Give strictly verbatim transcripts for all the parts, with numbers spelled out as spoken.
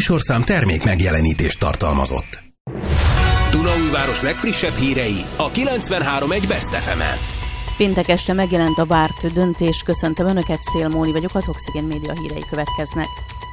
műsorszám termék megjelenítést tartalmazott. Dunaújváros legfrissebb hírei a kilencvenhárom egész egy Best ef emen. Péntek este megjelent a várt döntés. Köszöntöm Önöket, Szél Móni vagyok, az Oxigén Média hírei következnek.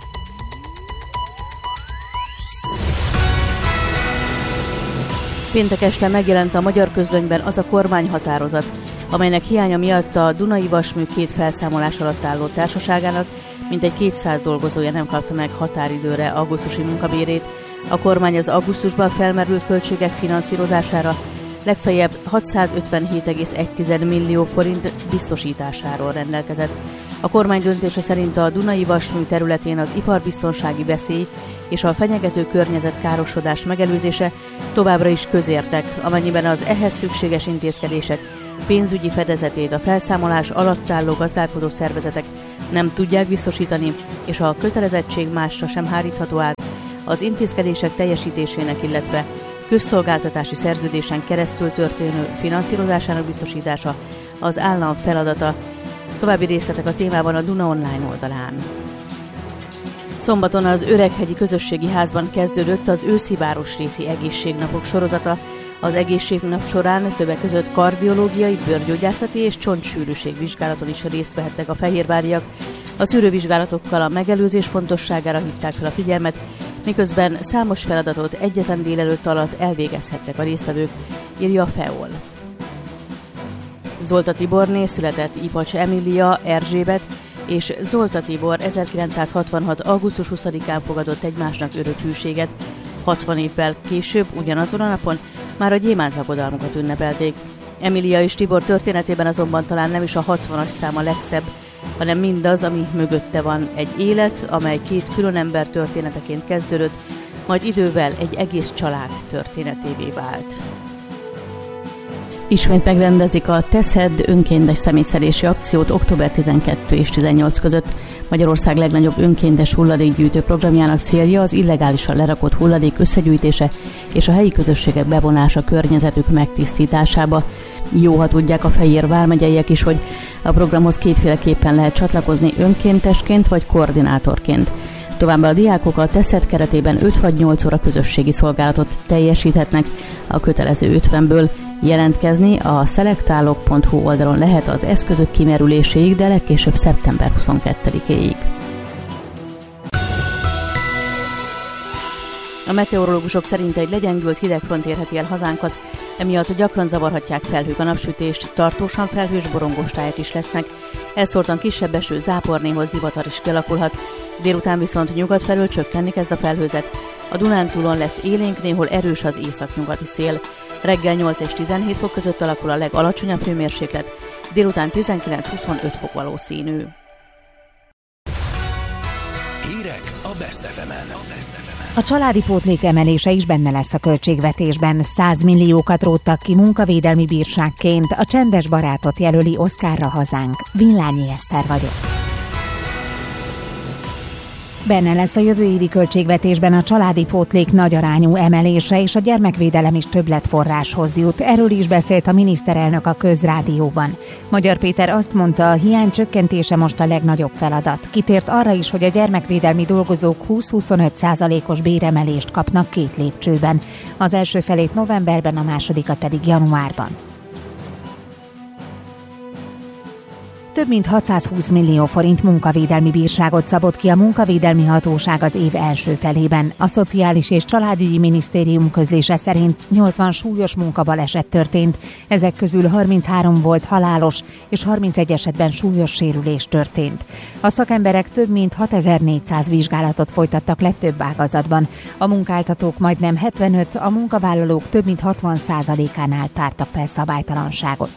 Péntek este megjelent a magyar közlönyben az a kormányhatározat, amelynek hiánya miatt a Dunai Vasmű két felszámolás alatt álló társaságának mintegy kétszáz dolgozója nem kapta meg határidőre augusztusi munkabérét. A kormány az augusztusban felmerült költségek finanszírozására legfeljebb hatszázötvenhét egész egy millió forint biztosításáról rendelkezett. A kormány döntése szerint a Dunai Vasmű területén az iparbiztonsági veszély és a fenyegető környezetkárosodás megelőzése továbbra is közértek, amennyiben az ehhez szükséges intézkedések pénzügyi fedezetét a felszámolás alatt álló gazdálkodó szervezetek nem tudják biztosítani, és a kötelezettség másra sem hárítható át. Az intézkedések teljesítésének, illetve közszolgáltatási szerződésen keresztül történő finanszírozásának biztosítása az állam feladata. További részletek a témában a Duna Online oldalán. Szombaton az Öreghegyi Közösségi Házban kezdődött az őszi városrészi egészségnapok sorozata. Az egészségnap során többek között kardiológiai, bőrgyógyászati és csontsűrűségvizsgálaton is részt vehettek a fehérváriak. A szűrővizsgálatokkal a megelőzés fontosságára hívták fel a figyelmet, miközben számos feladatot egyetlen délelőtt alatt elvégezhettek a résztvevők, írja a FEOL. Zolta Tiborné született Ipacs Emília, Erzsébet és Zolta Tibor ezerkilencszázhatvanhat. augusztus huszadikán fogadott egymásnak örök hűséget. hatvan évvel később, ugyanazon a napon már a gyémánt lakodalmukat ünnepelték. Emília és Tibor történetében azonban talán nem is a hatvanas szám a legszebb, hanem mindaz, ami mögötte van. Egy élet, amely két külön ember történeteként kezdődött, majd idővel egy egész család történetévé vált. Ismét megrendezik a Teszed önkéntes szemétszedési akciót október tizenkettő és tizennyolc között. Magyarország legnagyobb önkéntes hulladékgyűjtő programjának célja az illegálisan lerakott hulladék összegyűjtése és a helyi közösségek bevonása környezetük megtisztításába. Jó, ha tudják a Fejér vármegyeiek is, hogy a programhoz kétféleképpen lehet csatlakozni, önkéntesként vagy koordinátorként. Továbbá a diákok a Teszed keretében öt vagy nyolc óra közösségi szolgálatot teljesíthetnek, a kötelező ötvenből. Jelentkezni a szelektálok pont hu oldalon lehet az eszközök kimerüléséig, de legkésőbb szeptember huszonkettedikéig. A meteorológusok szerint egy legyengült hidegfront érheti el hazánkat, emiatt gyakran zavarhatják felhők a napsütést, tartósan felhős borongós tájak is lesznek, elszórtan kisebb eső, zápor, néhol zivatar is kialakulhat, délután viszont nyugat felől csökkenni kezd a felhőzet. A Dunántúlon lesz élénk, néhol erős az északnyugati szél. Reggel nyolc és tizenhét fok között alakul a legalacsonyabb hőmérséklet, délután tizenkilenc-huszonöt fok valószínű. Hírek a Best ef emen. A családi pótlék emelése is benne lesz a költségvetésben. száz milliókat róttak ki munkavédelmi bírságként. A csendes barátot jelöli Oszkárra hazánk. Villányi Eszter vagyok. Benne lesz a jövő évi költségvetésben a családi pótlék nagyarányú emelése, és a gyermekvédelem is többletforráshoz jut. Erről is beszélt a miniszterelnök a Közrádióban. Magyar Péter azt mondta, a hiány csökkentése most a legnagyobb feladat. Kitért arra is, hogy a gyermekvédelmi dolgozók húsz-huszonöt százalékos béremelést kapnak két lépcsőben. Az első felét novemberben, a másodikat pedig januárban. Több mint hatszázhúsz millió forint munkavédelmi bírságot szabott ki a munkavédelmi hatóság az év első felében. A Szociális és Családügyi Minisztérium közlése szerint nyolcvan súlyos munkabaleset történt, ezek közül harminchárom volt halálos, és harmincegy esetben súlyos sérülés történt. A szakemberek több mint hatezer-négyszáz vizsgálatot folytattak le több ágazatban. A munkáltatók majdnem hetvenöt, a munkavállalók több mint hatvan százalékánál tártak fel szabálytalanságot.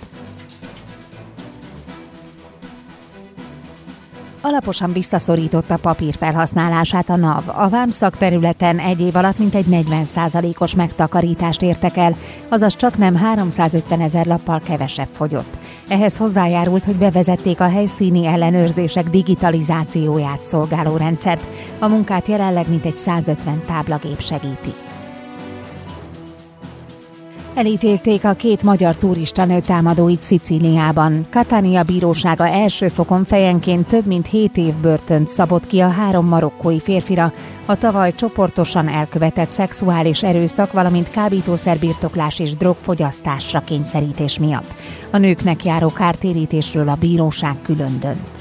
Alaposan visszaszorította papír felhasználását a NAV. A vámszakterületen egy év alatt mintegy negyven százalékos megtakarítást értek el, azaz csaknem háromszázötven ezer lappal kevesebb fogyott. Ehhez hozzájárult, hogy bevezették a helyszíni ellenőrzések digitalizációját szolgáló rendszert. A munkát jelenleg mintegy százötven táblagép segíti. Elítélték a két magyar turistanő támadóit Szicíliában. Catania bírósága első fokon fejenként több mint hét év börtönt szabott ki a három marokkói férfira a tavaly csoportosan elkövetett szexuális erőszak, valamint kábítószerbirtoklás és drogfogyasztásra kényszerítés miatt. A nőknek járó kártérítésről a bíróság külön dönt.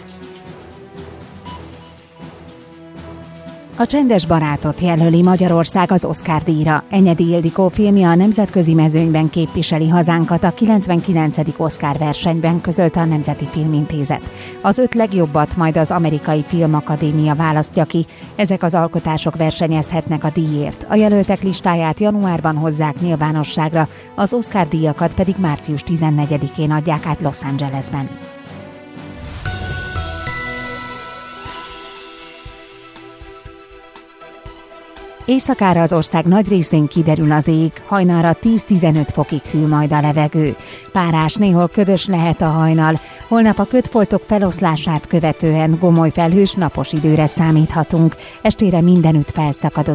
A Csendes barátot jelöli Magyarország az Oscar-díjra. Enyedi Ildikó filmje a nemzetközi mezőnyben képviseli hazánkat a kilencvenkilencedik Oscar versenyben, közölte a Nemzeti Filmintézet. Az öt legjobbat majd az Amerikai Filmakadémia választja ki. Ezek az alkotások versenyezhetnek a díjért. A jelöltek listáját januárban hozzák nyilvánosságra, az Oscar-díjakat pedig március tizennegyedikén adják át Los Angelesben. Éjszakára az ország nagy részén kiderül az ég, hajnalra tíz-tizenöt fokig hűl majd a levegő. Párás, néhol ködös lehet a hajnal. Holnap a ködfoltok feloszlását követően gomoly felhős napos időre számíthatunk. Estére mindenütt felszakad